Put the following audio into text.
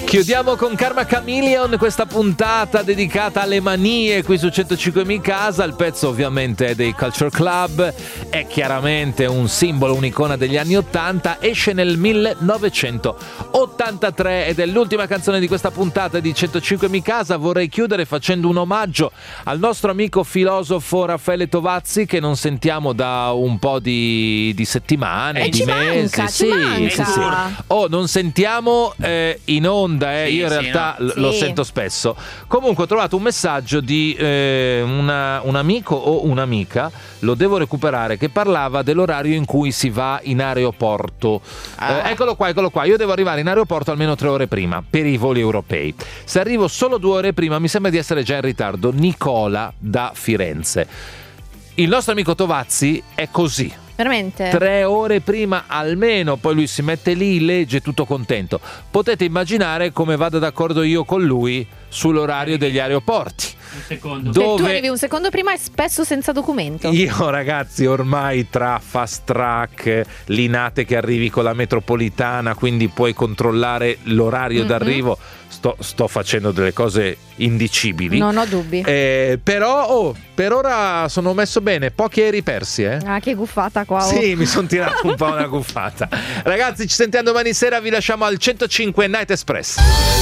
Chiudiamo con Karma Chameleon questa puntata dedicata alle manie qui su 105.000 Casa. Il pezzo ovviamente è dei Culture Club, è chiaramente un simbolo, un'icona degli anni 80, esce nel 1983 ed è l'ultima canzone di questa puntata di 105.000 Casa. Vorrei chiudere facendo un omaggio al nostro amico filosofo Raffaele Tovazzi, che non sentiamo da un po' di settimane, di mesi. Ci manca. Oh, non sentiamo in onda. Io in realtà lo sento spesso. Comunque ho trovato un messaggio di un amico o un'amica, lo devo recuperare, che parlava dell'orario in cui si va in aeroporto. Eccolo qua. Io devo arrivare in aeroporto almeno 3 ore prima per i voli europei. Se arrivo solo 2 ore prima mi sembra di essere già in ritardo. Nicola da Firenze. Il nostro amico Tovazzi è così. Veramente? 3 ore prima almeno, poi lui si mette lì, legge, tutto contento. Potete immaginare come vado d'accordo io con lui sull'orario degli aeroporti. Un secondo. Se tu arrivi un secondo prima e spesso senza documento. Io, ragazzi, ormai tra fast track, Linate che arrivi con la metropolitana, quindi puoi controllare l'orario d'arrivo, sto facendo delle cose indicibili. Non ho dubbi. Però per ora sono messo bene, pochi aerei persi. Ah, che guffata qua. Sì, mi sono tirato un po' una guffata. Ragazzi, ci sentiamo domani sera, vi lasciamo al 105 Night Express.